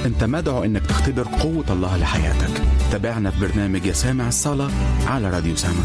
أنت مدعو أنك تختبر قوة الله لحياتك. تابعنا في برنامج يا سامع الصلاة على راديو سامع.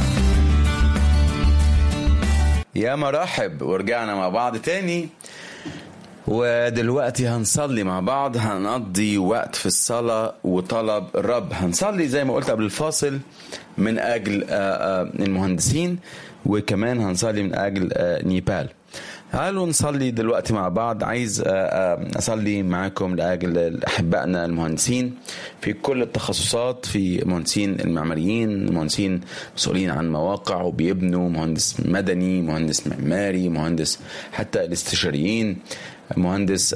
يا مرحب، ورجعنا مع بعض تاني، ودلوقتي هنصلي مع بعض. هنقضي وقت في الصلاة وطلب الرب. هنصلي زي ما قلت قبل الفاصل من أجل المهندسين، وكمان هنصلي من أجل نيبال. تعالوا نصلي دلوقتي مع بعض. عايز أصلي معاكم لأجل أحبائنا المهندسين في كل التخصصات، في مهندسين المعماريين، مهندسين مسؤولين عن مواقع وبيبنوا، مهندس مدني، مهندس معماري، مهندس حتى الاستشاريين، مهندس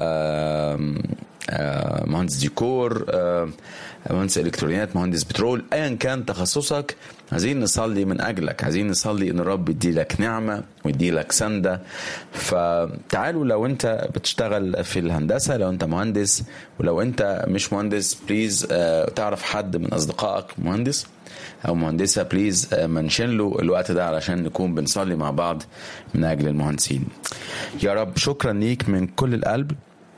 مهندس ديكور، مهندس الكترونيات، مهندس بترول، ايا كان تخصصك. عايزين نصلي من اجلك، عايزين نصلي ان الرب يدي لك نعمه ويدي لك سنده. فتعالوا لو انت بتشتغل في الهندسه، لو انت مهندس، ولو انت مش مهندس بليز تعرف حد من اصدقائك مهندس او مهندسه، بليز منشن له الوقت ده علشان نكون بنصلي مع بعض من اجل المهندسين. يا رب شكرا ليك من كل القلب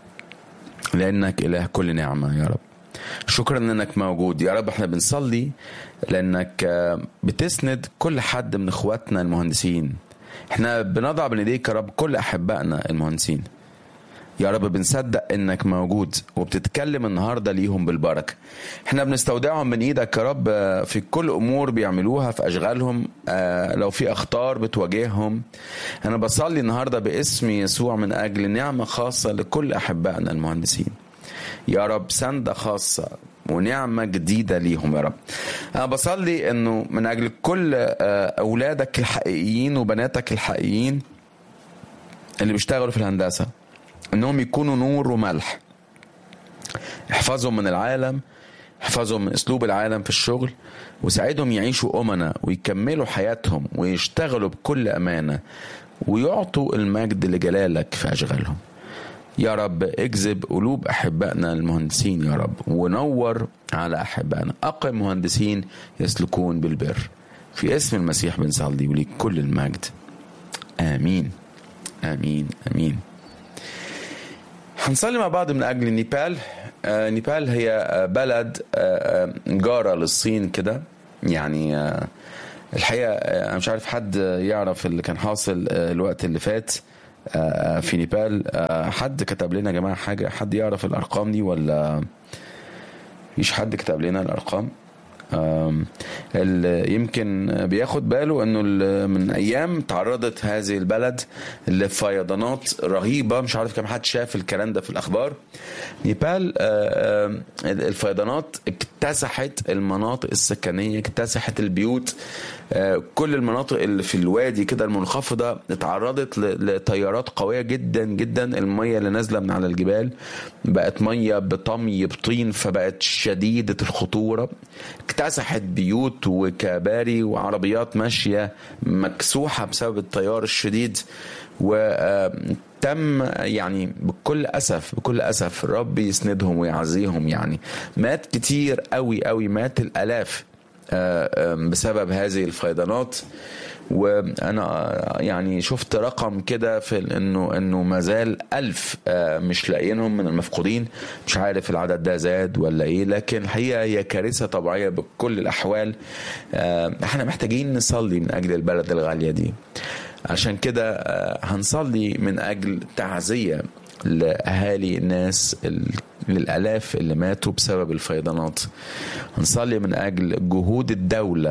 لانك اله كل نعمه. يا رب شكرا انك موجود. يا رب احنا بنصلي لانك بتسند كل حد من اخواتنا المهندسين. احنا بنضع بين ايديك يا رب كل احبائنا المهندسين. يا رب بنصدق انك موجود وبتتكلم النهارده ليهم بالبركه. احنا بنستودعهم من ايدك يا رب في كل امور بيعملوها في اشغالهم. لو في اخطار بتواجههم، انا بصلي النهارده باسم يسوع من اجل نعمه خاصه لكل احبائنا المهندسين. يا رب سندة خاصة ونعمة جديدة ليهم. يا رب أنا بصلي أنه من أجل كل أولادك الحقيقيين وبناتك الحقيقيين اللي بيشتغلوا في الهندسة، أنهم يكونوا نور وملح. احفظهم من العالم، احفظهم من أسلوب العالم في الشغل، وساعدهم يعيشوا أمنا ويكملوا حياتهم ويشتغلوا بكل أمانة ويعطوا المجد لجلالك في أشغالهم. يا رب اجذب قلوب أحبائنا المهندسين يا رب، ونور على أحبائنا أقم مهندسين يسلكون بالبر. في اسم المسيح بنصلي وليك كل المجد. آمين آمين آمين. هنصلي مع بعض من أجل نيبال. نيبال هي بلد جارة للصين كده. يعني الحقيقة أنا مش عارف حد يعرف اللي كان حاصل الوقت اللي فات في نيبال. حد كتب لنا يا جماعة حاجة؟ حد يعرف الأرقام دي ولا مفيش حد كتب لنا الأرقام؟ اللي يمكن بياخد باله انه من ايام تعرضت هذه البلد لفيضانات رهيبة. مش عارف كم حد شاف الكلام ده في الاخبار. نيبال الفيضانات اكتسحت المناطق السكنية، اكتسحت البيوت. كل المناطق اللي في الوادي كده المنخفضة اتعرضت لتيارات قوية جدا جدا. المية اللي نازلة من على الجبال بقت مية بطمي بطين، فبقت شديدة الخطورة. اكتسحت بيوت وكباري وعربيات ماشية مكسوحة بسبب التيار الشديد. وتم يعني بكل أسف الرب يسندهم ويعزيهم. يعني مات كتير قوي، مات الآلاف بسبب هذه الفيضانات. وانا يعني شفت رقم كده في انه مازال 1000 مش لاقيينهم من المفقودين. مش عارف العدد ده زاد ولا ايه، لكن الحقيقه هي كارثه طبيعيه بكل الاحوال. احنا محتاجين نصلي من اجل البلد الغاليه دي. عشان كده هنصلي من اجل تعزيه لأهالي الناس للآلاف اللي ماتوا بسبب الفيضانات. هنصلي من أجل جهود الدولة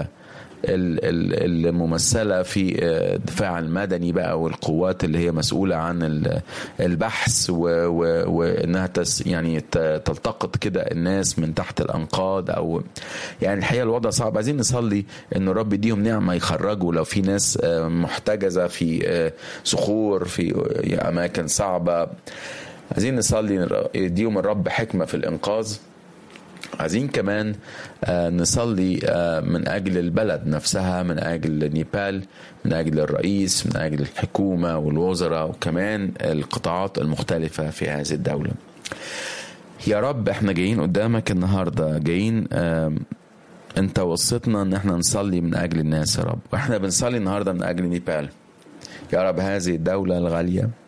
الممثلة في الدفاع المدني بقى، والقوات اللي هي مسؤولة عن البحث وإنها يعني تلتقط كده الناس من تحت الأنقاض. أو يعني الحقيقة الوضع صعب. عايزين نصلي إنه رب يديهم نعمة يخرجوا لو في ناس محتجزة في صخور في أماكن صعبة. عايزين نصلي يديهم الرب حكمة في الإنقاذ. عايزين كمان نصلي من أجل البلد نفسها، من أجل نيبال، من أجل الرئيس، من أجل الحكومة والوزراء، وكمان القطاعات المختلفة في هذه الدولة. يا رب احنا جايين قدامك النهاردة، جايين انت وصيتنا ان احنا نصلي من أجل الناس يا رب، واحنا بنصلي النهاردة من أجل نيبال. يا رب هذه الدولة الغالية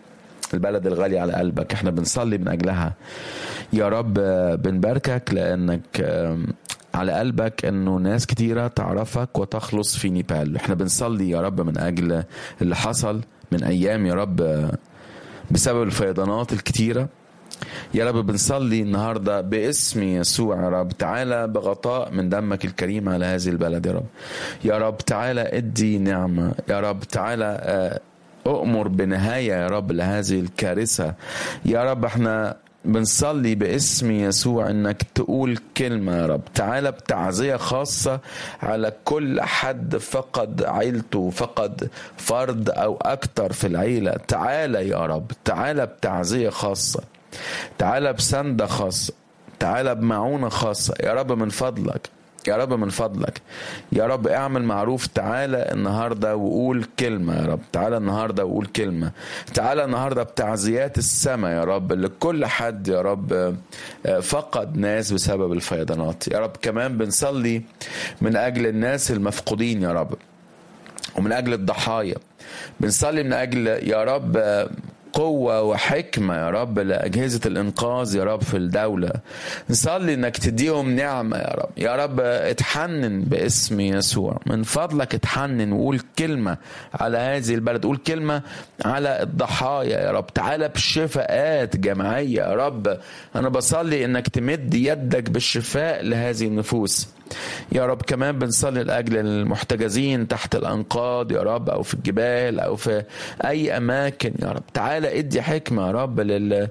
البلد الغالية على قلبك احنا بنصلي من أجلها يا رب. بنباركك لأنك على قلبك انه ناس كتيرة تعرفك وتخلص في نيبال. احنا بنصلي يا رب من أجل اللي حصل من أيام يا رب بسبب الفيضانات الكتيرة. يا رب بنصلي النهاردة باسم يسوع يا رب، تعالى بغطاء من دمك الكريم على هذه البلد يا رب. يا رب تعالى ادي نعمة يا رب، تعالى أؤمر بنهاية يا رب لهذه الكارثة يا رب. احنا بنصلي باسم يسوع انك تقول كلمة يا رب، تعالى بتعزية خاصة على كل حد فقد عيلته، فقد فرد او اكتر في العيلة. تعالى يا رب، تعالى بتعزية خاصة، تعالى بسندة خاصة، تعالى بمعونة خاصة يا رب. من فضلك يا رب، من فضلك يا رب اعمل معروف. تعالى النهاردة وقول كلمة يا رب، تعالى النهاردة وقول كلمة، تعالى النهاردة بتعزيات السماء يا رب لكل حد يا رب فقد ناس بسبب الفيضانات يا رب. كمان بنصلي من أجل الناس المفقودين يا رب، ومن أجل الضحايا. بنصلي من أجل يا رب قوة وحكمة يا رب لأجهزة الإنقاذ يا رب في الدولة. نصلي إنك تديهم نعمة يا رب. يا رب اتحنن باسم يسوع، من فضلك اتحنن وقول كلمة على هذه البلد، قول كلمة على الضحايا يا رب. تعالى بشفاءات جماعية يا رب. أنا بصلي إنك تمد يدك بالشفاء لهذه النفوس يا رب. كمان بنصلي لأجل المحتجزين تحت الأنقاض يا رب، أو في الجبال أو في أي أماكن يا رب. تعالى ادي حكمة يا رب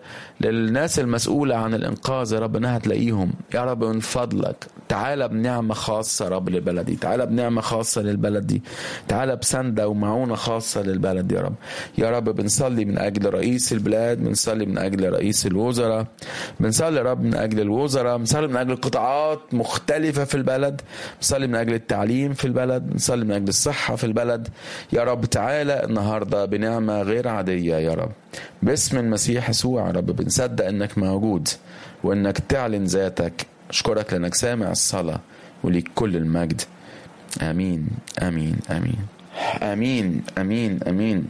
للناس المسؤولة عن الإنقاذ يا رب، أنها تلاقيهم يا رب. من فضلك تعالى بنعمة خاصة يا رب للبلد دي، تعالى بنعمة خاصة للبلد دي، تعالى بسندة ومعونة خاصة للبلد يا رب. يا رب بنصلي من أجل رئيس البلاد، بنصلي من أجل رئيس الوزراء، بنصلي يا رب من أجل الوزراء، بنصلي من أجل قطاعات مختلفة في البلد، بنصلي من أجل التعليم في البلد، بنصلي من أجل الصحة في البلد يا رب. تعالى النهاردة بنعمة غير عادية يا رب باسم المسيح يسوع يا رب. بنصدق أنك موجود وأنك تعلن ذاتك. أشكرك لأنك سامع الصلاة وليك كل المجد. آمين آمين آمين آمين آمين آمين.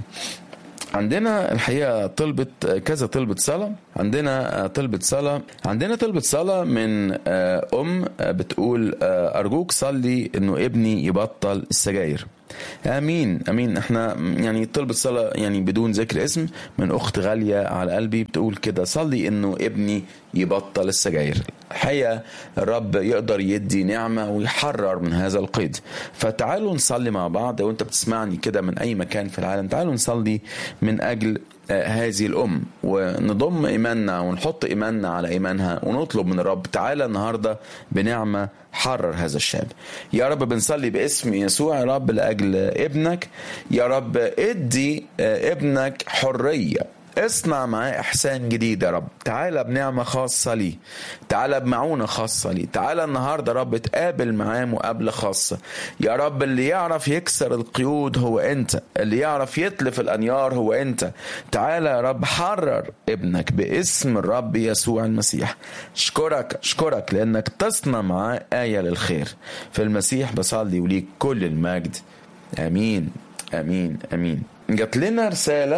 عندنا الحقيقة كذا طلبة صلاة. عندنا طلبة صلاة من بتقول أرجوك صلي إنه ابني يبطل السجاير. آمين آمين. احنا يعني طلبة صلاة يعني بدون ذكر اسم من أخت غالية على قلبي، بتقول كده صلي إنه ابني يبطل السجاير. الحقيقة الرب يقدر يدي نعمة ويحرر من هذا القيد. فتعالوا نصلي مع بعض، وانت بتسمعني كده من أي مكان في العالم تعالوا نصلي من أجل هذه الأم، ونضم إيماننا ونحط إيماننا على إيمانها ونطلب من الرب تعالى النهاردة بنعمة حرر هذا الشاب يا رب. بنصلي باسم يسوع يا رب لأجل ابنك يا رب. ادي ابنك حرية، اصنع معاه إحسان جديد يا رب. تعالى بنعمة خاصة لي، تعالى بمعونة خاصة لي. تعالى النهاردة رب تقابل معاه مقابلة خاصة يا رب. اللي يعرف يكسر القيود هو أنت، اللي يعرف يتلف الأنيار هو أنت. تعالى يا رب حرر ابنك باسم الرب يسوع المسيح. أشكرك لأنك تصنع معاه آية للخير في المسيح. بصلي وليك كل المجد. آمين آمين آمين. جات لنا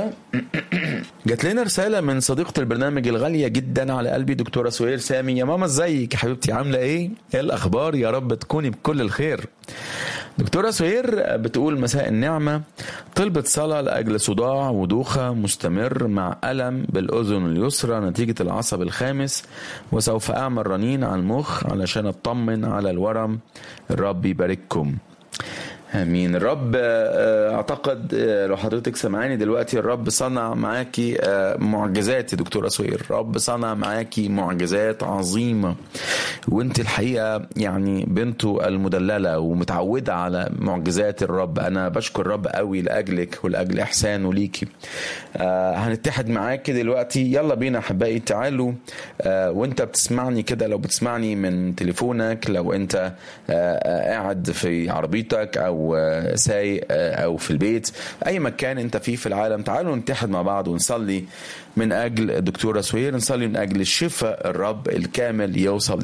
رسالة من صديقة البرنامج الغالية جدا على قلبي دكتورة سهير سامي. يا ماما ازيك يا حبيبتي، عاملة ايه الأخبار؟ يا رب تكوني بكل الخير. دكتورة سهير بتقول مساء النعمة، طلبت صلاة لأجل صداع ودوخة مستمر مع ألم بالأذن اليسرى نتيجة العصب الخامس، وسوف أعمل رنين على المخ علشان أطمن على الورم. الرب يبارككم. امين. الرب اعتقد لو حضرتك سمعاني دلوقتي الرب صنع معاكي معجزات يا دكتورة سهير. الرب صنع معاكي معجزات عظيمة، وانت الحقيقة يعني بنته المدللة ومتعودة على معجزات الرب. انا بشكر الرب قوي لأجلك ولأجل احسانه ليكي. هنتحد معاكي دلوقتي. يلا بينا احبائي تعالوا. وانت بتسمعني كده، لو بتسمعني من تليفونك، لو انت قاعد في عربيتك او سايق او في البيت، اي مكان انت فيه في العالم، تعالوا نتحد مع بعض ونصلي من اجل الدكتورة سهير، نصلي من اجل الشفاء الرب الكامل يوصل ليها.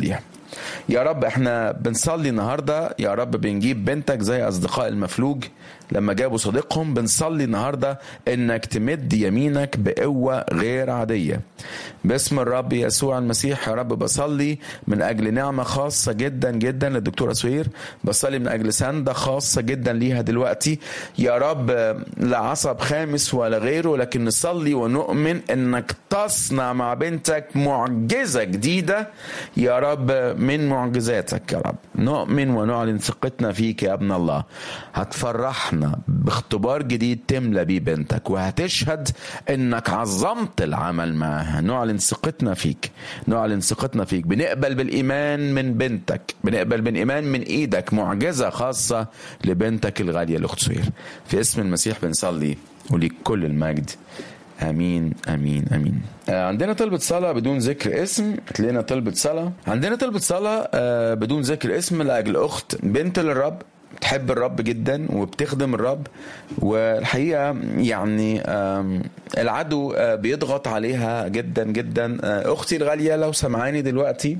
يا رب احنا بنصلي النهاردة يا رب بنجيب بنتك زي أصدقاء المفلوج لما جابوا صديقهم. بنصلي النهاردة انك تمد يمينك بقوة غير عادية باسم الرب يسوع المسيح. يا رب بصلي من اجل نعمة خاصة جدا جدا للدكتورة سهير، بصلي من اجل سندة خاصة جدا ليها دلوقتي يا رب، لا عصب خامس ولا غيره، لكن نصلي ونؤمن انك تصنع مع بنتك معجزة جديدة يا رب من معجزاتك. يا رب نؤمن ونعلن ثقتنا فيك يا ابن الله. هتفرحنا باختبار جديد تملى بيه بنتك وهتشهد انك عظمت العمل معها. نعلن ثقتنا فيك، نعلن ثقتنا فيك. بنقبل بالايمان من بنتك، بنقبل بالايمان من ايدك معجزة خاصة لبنتك الغالية الاخت سهير. في اسم المسيح بنصلي وليك كل المجد. امين امين امين. عندنا طلبة صلاة بدون ذكر اسم. لنا طلبة صلاة، عندنا طلبة صلاة بدون ذكر اسم لاجل اخت بنت للرب، بتحب الرب جدا وبتخدم الرب، والحقيقة يعني العدو بيضغط عليها جدا جدا. اختي الغالية لو سمعاني دلوقتي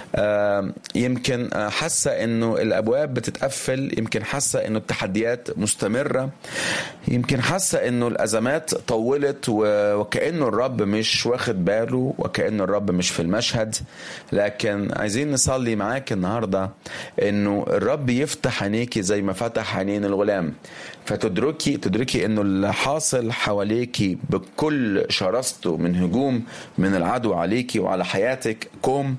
يمكن حاسة انه الابواب بتتقفل، يمكن حاسة انه التحديات مستمرة، يمكن حاسة انه الازمات طولت وكأنه الرب مش واخد باله وكأنه الرب مش في المشهد. لكن عايزين نصلي معاك النهاردة انه الرب يفتح عينيكي زي ما فتح عينين الغلام، فتدركي انه اللي حاصل حواليكي بكل شراسته من هجوم من العدو عليكي وعلى حياتك كوم،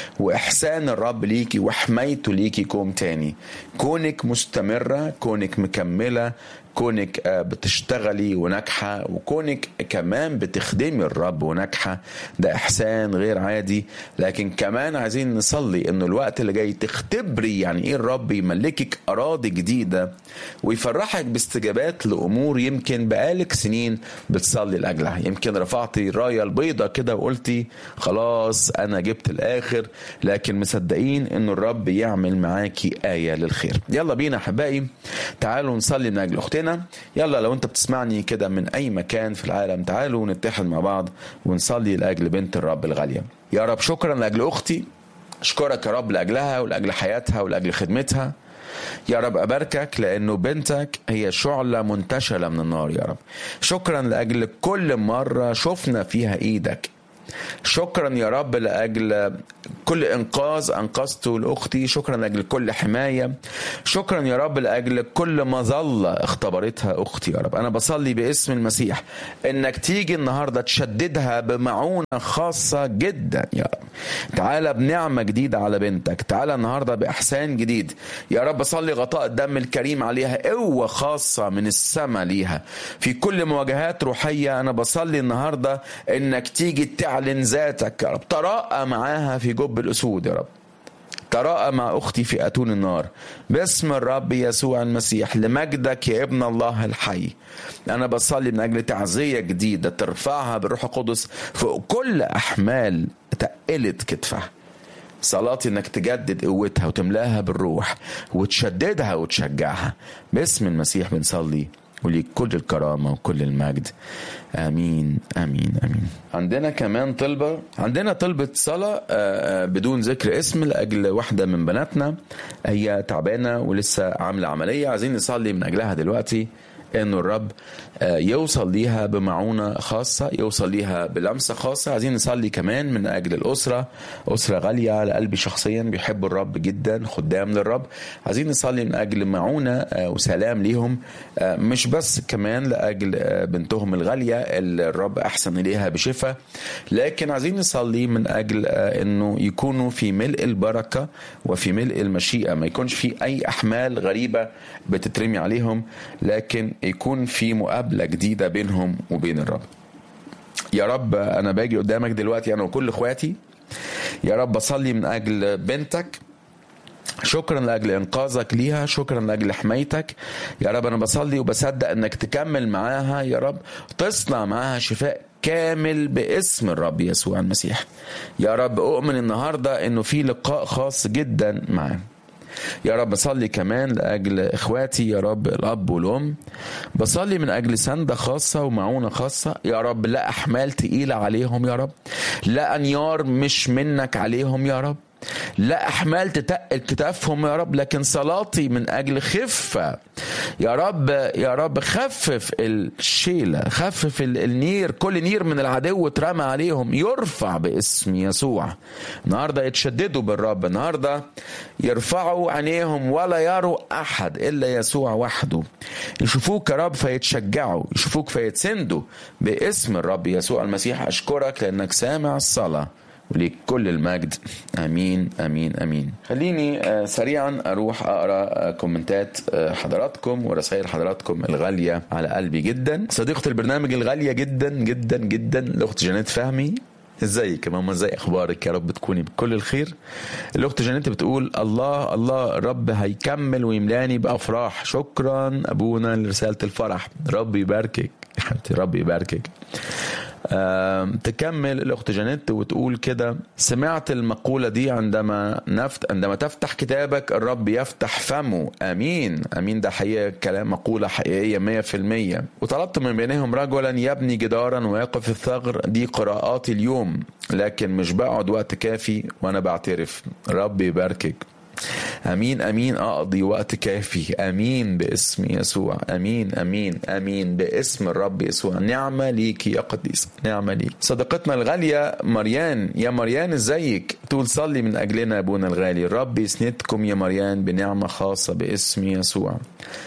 واحسان الرب ليكي وحمايته ليكي كوم تاني. كونك مستمرة، كونك مكملة، كونك بتشتغلي وناجحة، وكونك كمان بتخدمي الرب وناجحة، ده إحسان غير عادي. لكن كمان عايزين نصلي إنه الوقت اللي جاي تختبري يعني إيه الرب يملكك أراضي جديدة ويفرحك باستجابات لأمور يمكن بقالك سنين بتصلي لأجلها. يمكن رفعتي الراية البيضة كده وقلتي خلاص أنا جبت الآخر، لكن مصدقين إنه الرب يعمل معاكي آية للخير. يلا بينا أحبائي تعالوا نصلي من أجل أختنا. يلا لو انت بتسمعني كده من اي مكان في العالم تعالوا نتحد مع بعض ونصلي لاجل بنت الرب الغالية. يا رب شكرا لاجل اختي، اشكرك يا رب لاجلها ولاجل حياتها ولاجل خدمتها. يا رب أباركك لأنه بنتك هي شعلة منتشلة من النار. يا رب شكرا لأجل كل مرة شفنا فيها إيدك. شكرا يا رب لأجل كل إنقاذ أنقذته لأختي. شكرا لأجل كل حماية. شكرا يا رب لأجل كل مظلة اختبرتها أختي. يا رب أنا بصلي باسم المسيح إنك تيجي النهاردة تشددها بمعونة خاصة جدا. يا رب تعالى بنعمة جديدة على بنتك، تعالى النهاردة بإحسان جديد. يا رب صلي غطاء الدم الكريم عليها، قوة خاصة من السماء ليها في كل مواجهات روحية. أنا بصلي النهاردة إنك تيجي تعلن ذاتك يا رب، تراءى معاها في جب الأسود. يا رب تراءى مع أختي في أتون النار باسم الرب يسوع المسيح لمجدك يا ابن الله الحي. أنا بصلي من أجل تعزية جديدة ترفعها بالروح القدس فوق كل أحمال تقلت كتفها. صلاتي انك تجدد قوتها وتملاها بالروح وتشددها وتشجعها باسم المسيح بنصلي وليك كل الكرامة وكل المجد. آمين آمين آمين. عندنا كمان طلبة صلاة بدون ذكر اسم لأجل واحدة من بناتنا هي تعبانة ولسه عاملة عملية. عايزين نصلي من أجلها دلوقتي انه الرب يوصل ليها بمعونة خاصة، يوصل ليها بلمسة خاصة. عايزين نصلي كمان من اجل الاسرة، اسرة غالية على قلبي شخصيا، بيحبوا الرب جدا، خدام للرب. عايزين نصلي من اجل معونة وسلام ليهم، مش بس كمان لاجل بنتهم الغالية اللي الرب احسن اليها بشفاء، لكن عايزين نصلي من اجل انه يكونوا في ملء البركة وفي ملء المشيئة، ما يكونش في اي احمال غريبة بتترمي عليهم، لكن يكون في مقابلة جديدة بينهم وبين الرب. يا رب أنا باجي قدامك دلوقتي أنا وكل إخواتي، يا رب أصلي من أجل بنتك، شكرا لأجل إنقاذك ليها، شكرا لأجل حمايتك. يا رب أنا بصلي وبصدق أنك تكمل معاها يا رب، تصنع معاها شفاء كامل باسم الرب يسوع المسيح. يا رب أؤمن النهاردة أنه في لقاء خاص جدا معاه. يا رب بصلي كمان لأجل إخواتي يا رب الأب والأم، بصلي من أجل سندة خاصة ومعونة خاصة. يا رب لا أحمال تقيلة عليهم، يا رب لا أنيار مش منك عليهم، يا رب لا أحمال تتقل كتافهم يا رب، لكن صلاتي من أجل خفة يا رب. يا رب خفف الشيلة، خفف النير، كل نير من العدو اترمى عليهم يرفع باسم يسوع. النهاردة يتشددوا بالرب، النهاردة يرفعوا عينيهم ولا يروا أحد إلا يسوع وحده. يشوفوك يا رب فيتشجعوا، يشوفوك فيتسندوا باسم الرب يسوع المسيح. أشكرك لأنك سامع الصلاة وليك كل المجد. امين امين امين. خليني سريعا اروح اقرا كومنتات حضراتكم ورسائل حضراتكم الغاليه على قلبي جدا. صديقه البرنامج الغاليه جدا جدا جدا الاخت جانيت فهمي، ازيك يا ماما؟ ازاي اخبارك؟ يا رب تكوني بكل الخير. الاخت جانيت بتقول الله الله الرب هيكمل ويملاني بافراح. شكرا ابونا لرساله الفرح، رب يباركك يا حبيبتي، رب يباركك. تكمل الأخت جانيت وتقول كده: سمعت المقولة دي عندما تفتح كتابك الرب يفتح فمه. أمين أمين. ده حقيقة كلام، مقولة حقيقية 100%. وطلبت من بينهم رجلا يبني جدارا ويقف الثغر. دي قراءاتي اليوم، لكن مش بقعد وقت كافي وأنا بعترف. رب يباركك. امين امين. اقضي وقت كافي. امين باسم يسوع. امين امين امين باسم الرب يسوع. نعمه ليكي يا قديسه، نعمه ليك. صديقتنا الغاليه مريان، يا مريان ازيك؟ تقول صلي من اجلنا يا ابونا الغالي. الرب يسندكم يا مريان بنعمه خاصه باسم يسوع.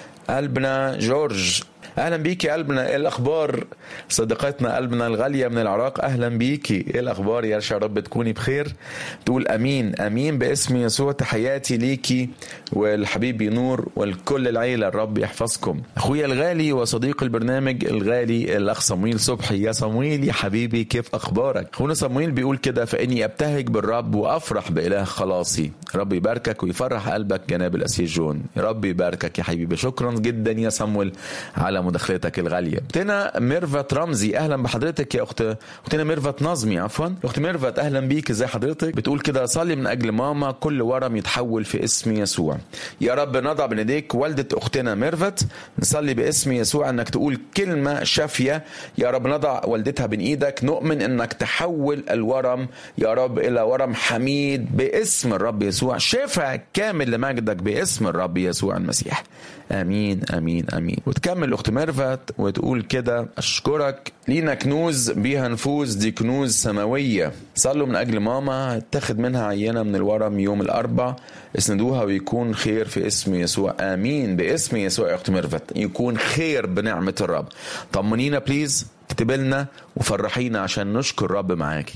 قلبنا جورج، اهلا بيكي قلبنا. ايه الاخبار صديقتنا قلبنا الغاليه من العراق؟ اهلا بيكي. ايه الاخبار؟ يا رب تكوني بخير. تقول امين امين باسم يسوع. تحياتي ليكي والحبيبي نور والكل العيله، الرب يحفظكم. اخويا الغالي وصديق البرنامج الغالي الاخ صمويل صبحي، يا صمويل يا حبيبي كيف اخبارك؟ اخونا صمويل بيقول كده: فاني ابتهج بالرب وافرح باله خلاصي. رب يباركك ويفرح قلبك جناب الاسيس جون. رب يباركك يا حبيبي. شكرا جدا يا صمويل على مداخلتك الغالية. اختنا ميرفت رمزي، اهلا بحضرتك يا اختنا ميرفت نظمي، عفوا اخت ميرفت اهلا بيك. ازي حضرتك؟ بتقول كده: صلي من اجل ماما كل ورم يتحول في اسم يسوع. يا رب نضع بين يديك والدة اختنا ميرفت، نصلي باسم يسوع انك تقول كلمة شافية. يا رب نضع والدتها بين ايدك، نؤمن انك تحول الورم يا رب الى ورم حميد باسم الرب يسوع. شفاء كامل لمجدك باسم الرب يسوع المسيح. امين امين امين. وتكمل اخت ميرفت وتقول كده: اشكرك لينا كنوز بيها نفوز، دي كنوز سماويه. صلوا من اجل ماما، اتخذ منها عينه من الورم يوم الاربع، اسندوها ويكون خير في اسم يسوع. امين باسم يسوع يا اخت ميرفت، يكون خير بنعمه الرب. طمنينا بليز، اكتبلنا وفرحينا عشان نشكر الرب معاكي.